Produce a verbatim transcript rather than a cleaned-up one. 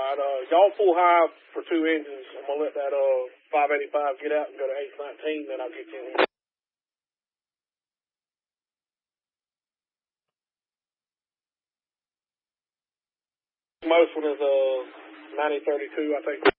right, uh, y'all full high for two engines. I'm going to let that uh, five eighty-five get out and go to eight nineteen, then I'll get you in. Most one is uh, ninety thirty-two, I think.